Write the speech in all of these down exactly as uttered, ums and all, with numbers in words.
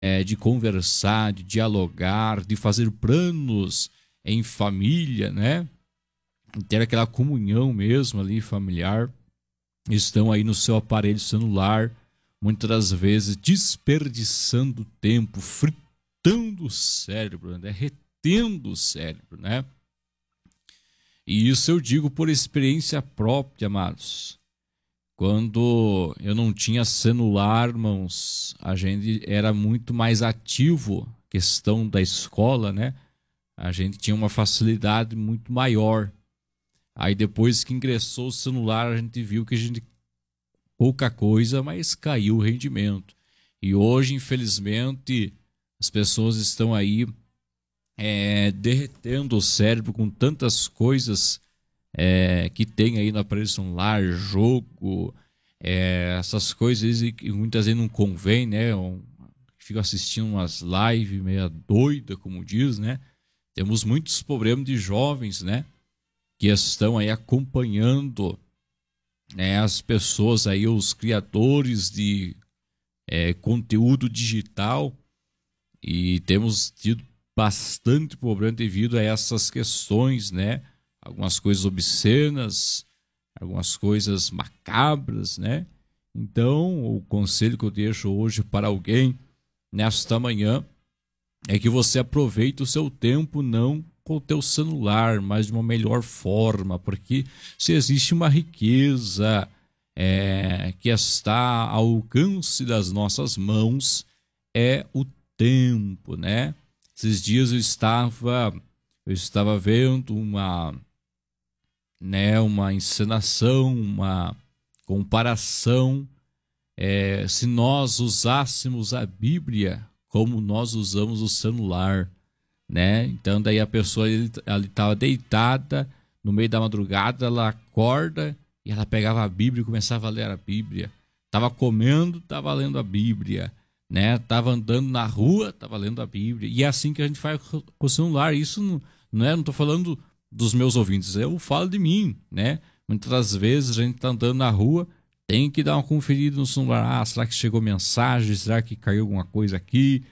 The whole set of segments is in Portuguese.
é, de conversar, de dialogar, de fazer planos em família, né? Ter aquela comunhão mesmo ali familiar, estão aí no seu aparelho celular, muitas das vezes desperdiçando tempo, fritando o cérebro, né? Retendo o cérebro, né? E isso eu digo por experiência própria, amados. Quando eu não tinha celular, irmãos, a gente era muito mais ativo, questão da escola, né? A gente tinha uma facilidade muito maior. Aí depois que ingressou o celular, a gente viu que a gente pouca coisa, mas caiu o rendimento. E hoje, infelizmente, as pessoas estão aí é, derretendo o cérebro com tantas coisas é, que tem aí no aparelho celular, jogo, é, essas coisas que muitas vezes não convém, né? Um, fico assistindo umas lives meia doida, como diz, né? Temos muitos problemas de jovens, né? Que estão aí acompanhando, né, as pessoas aí, os criadores de é, conteúdo digital, e temos tido bastante problema devido a essas questões, né? Algumas coisas obscenas, algumas coisas macabras, né? Então, o conselho que eu deixo hoje para alguém nesta manhã é que você aproveite o seu tempo não com o teu celular, mas de uma melhor forma, porque se existe uma riqueza é, que está ao alcance das nossas mãos, é o tempo, né? Esses dias eu estava eu estava vendo uma, né, uma encenação, uma comparação, é, se nós usássemos a Bíblia como nós usamos o celular, né? Então daí a pessoa ela estava deitada no meio da madrugada, ela acorda e ela pegava a Bíblia e começava a ler a Bíblia. Tava comendo, tava lendo a Bíblia, né? Tava andando na rua, tava lendo a Bíblia. E é assim que a gente faz com o celular. Isso não, não é, não tô falando dos meus ouvintes, eu falo de mim, né? Muitas das vezes a gente tá andando na rua, tem que dar uma conferida no celular. Ah, será que chegou mensagem? Será que caiu alguma coisa aqui?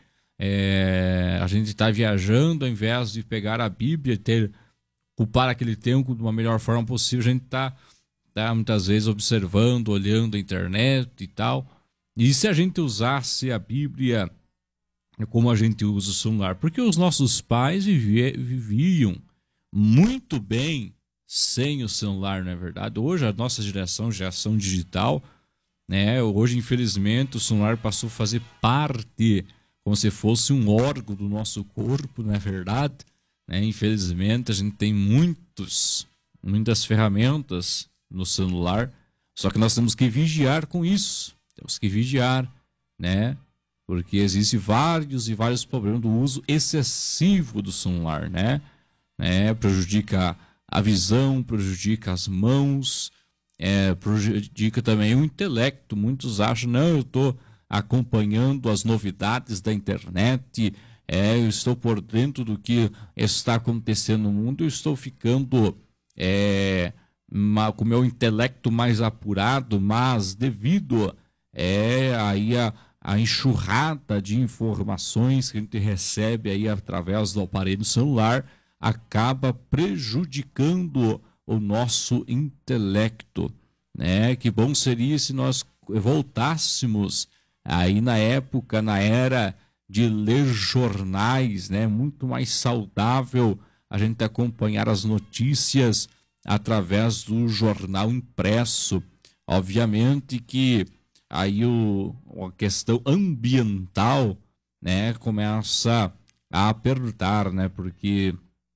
É, a gente está viajando, ao invés de pegar a Bíblia e ter, ocupar aquele tempo de uma melhor forma possível, a gente está tá, muitas vezes observando, olhando a internet e tal. E se a gente usasse a Bíblia como a gente usa o celular? Porque os nossos pais vivia, viviam muito bem sem o celular, não é verdade? Hoje a nossa geração, geração digital, né? Hoje, infelizmente, o celular passou a fazer parte, como se fosse um órgão do nosso corpo, não é verdade? Né? Infelizmente, a gente tem muitos, muitas ferramentas no celular, só que nós temos que vigiar com isso. Temos que vigiar, né? Porque existem vários e vários problemas do uso excessivo do celular, né? né? Prejudica a visão, prejudica as mãos, é, prejudica também o intelecto. Muitos acham, não, eu estou acompanhando as novidades da internet, é, eu estou por dentro do que está acontecendo no mundo, eu estou ficando é, uma, com o meu intelecto mais apurado, mas devido é, aí a, a enxurrada de informações que a gente recebe aí através do aparelho celular, acaba prejudicando o nosso intelecto, né? Que bom seria se nós voltássemos aí na época, na era de ler jornais, né? Muito mais saudável a gente acompanhar as notícias através do jornal impresso. Obviamente que aí o, a questão ambiental, né, começa a apertar, né? Porque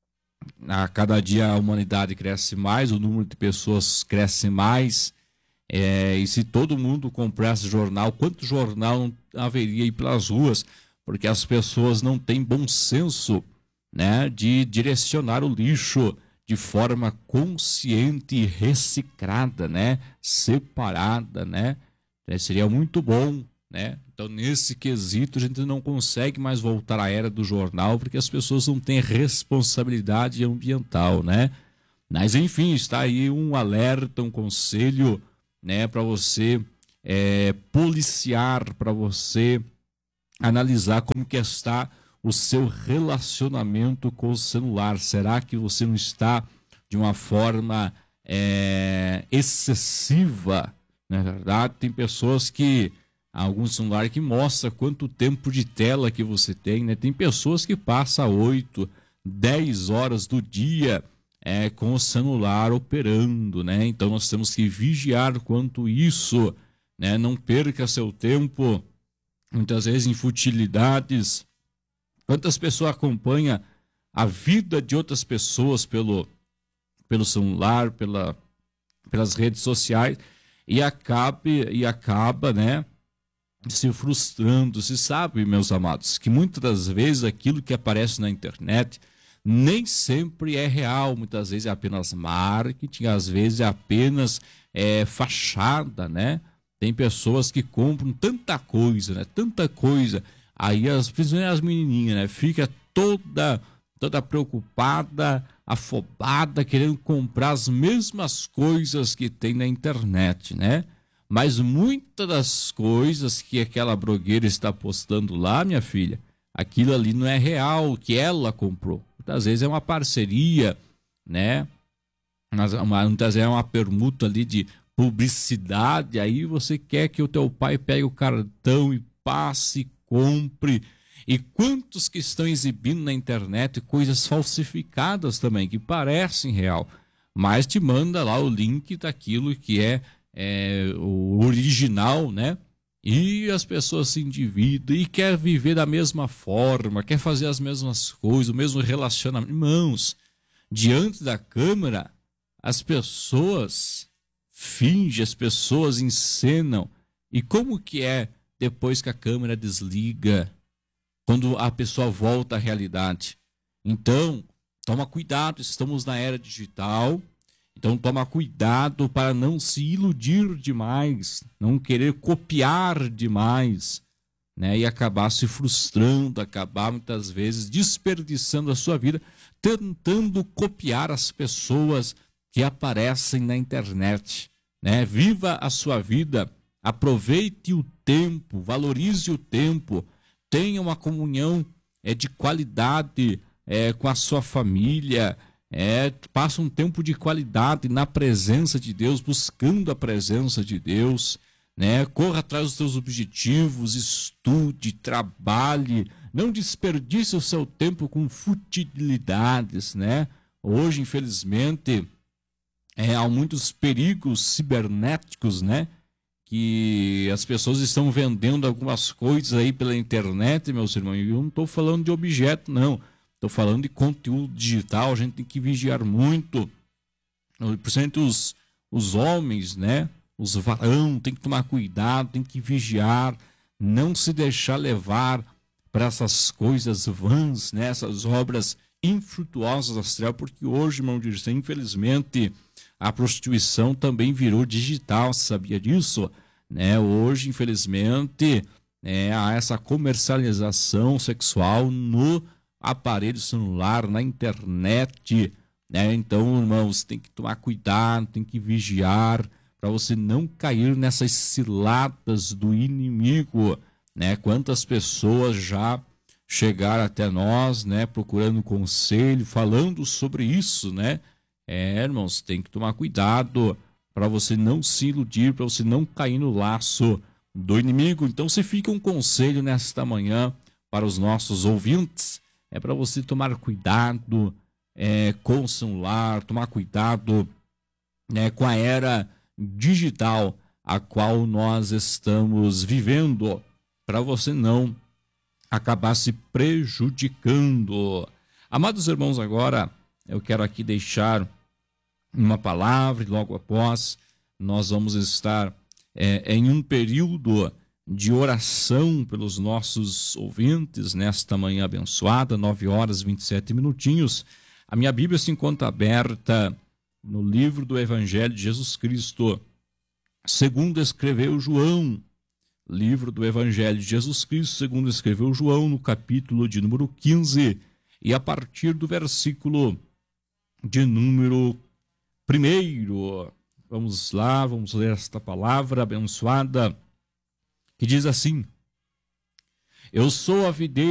a cada dia a humanidade cresce mais, o número de pessoas cresce mais, é, e se todo mundo comprasse jornal, quanto jornal não haveria aí pelas ruas? Porque as pessoas não têm bom senso, né, de direcionar o lixo de forma consciente e reciclada, né, separada, né? É, seria muito bom, né? Então, nesse quesito, a gente não consegue mais voltar à era do jornal, porque as pessoas não têm responsabilidade ambiental, né? Mas, enfim, está aí um alerta, um conselho, né, para você é, policiar, para você analisar como que está o seu relacionamento com o celular. Será que você não está de uma forma é, excessiva? Na verdade, tem pessoas que, algum celular que mostra quanto tempo de tela que você tem, né? Tem pessoas que passam oito, dez horas do dia é, com o celular operando, né? Então nós temos que vigiar quanto isso, né? Não perca seu tempo, muitas vezes em futilidades. Quantas pessoas acompanham a vida de outras pessoas pelo, pelo celular, pela, pelas redes sociais, e acaba, e acaba, né, se frustrando. Se sabe, meus amados, que muitas das vezes aquilo que aparece na internet nem sempre é real, muitas vezes é apenas marketing, às vezes é apenas é, fachada, né? Tem pessoas que compram tanta coisa, né? Tanta coisa. Aí as, principalmente as menininhas, né? Fica toda, toda preocupada, afobada, querendo comprar as mesmas coisas que tem na internet, né? Mas muitas das coisas que aquela blogueira está postando lá, minha filha, aquilo ali não é real, que ela comprou. Muitas vezes é uma parceria, né? Mas uma, muitas vezes é uma permuta ali de publicidade. Aí você quer que o teu pai pegue o cartão e passe, compre. E quantos que estão exibindo na internet coisas falsificadas também, que parecem real, mas te manda lá o link daquilo que é, é o original, né? E as pessoas se endividam e quer viver da mesma forma, quer fazer as mesmas coisas, o mesmo relacionamento. Irmãos, diante da câmera, as pessoas fingem, as pessoas encenam. E como que é depois que a câmera desliga? Quando a pessoa volta à realidade. Então, toma cuidado, estamos na era digital. Então, toma cuidado para não se iludir demais, não querer copiar demais, né? E acabar se frustrando, acabar muitas vezes desperdiçando a sua vida, tentando copiar as pessoas que aparecem na internet, né? Viva a sua vida, aproveite o tempo, valorize o tempo, tenha uma comunhão é, de qualidade é, com a sua família, é, passa um tempo de qualidade na presença de Deus, buscando a presença de Deus, né? Corra atrás dos seus objetivos, estude, trabalhe, não desperdice o seu tempo com futilidades, né? Hoje, infelizmente, é, há muitos perigos cibernéticos, né? Que as pessoas estão vendendo algumas coisas aí pela internet, meus irmãos, e eu não estou falando de objeto, não. Estou falando de conteúdo digital, a gente tem que vigiar muito. Principalmente os, os homens, né? Os varão, tem que tomar cuidado, tem que vigiar, não se deixar levar para essas coisas vãs, né? Essas obras infrutuosas das trevas, porque hoje, irmão de Deus, infelizmente, a prostituição também virou digital, você sabia disso? Né? Hoje, infelizmente, é, há essa comercialização sexual no aparelho celular, na internet, né? Então, irmãos, tem que tomar cuidado, tem que vigiar para você não cair nessas ciladas do inimigo, né? Quantas pessoas já chegaram até nós, né, procurando conselho, falando sobre isso, né? É, irmãos, tem que tomar cuidado para você não se iludir, para você não cair no laço do inimigo. Então, se fica um conselho nesta manhã para os nossos ouvintes, é para você tomar cuidado é, com o celular, tomar cuidado né, com a era digital a qual nós estamos vivendo, para você não acabar se prejudicando. Amados irmãos, agora eu quero aqui deixar uma palavra e logo após nós vamos estar é, em um período de oração pelos nossos ouvintes nesta manhã abençoada, nove horas e vinte e sete minutinhos. A minha Bíblia se encontra aberta no livro do Evangelho de Jesus Cristo, segundo escreveu João, livro do Evangelho de Jesus Cristo, segundo escreveu João, no capítulo de número quinze, e a partir do versículo de número primeiro. Vamos lá, vamos ler esta palavra abençoada, que diz assim: Eu sou a videira.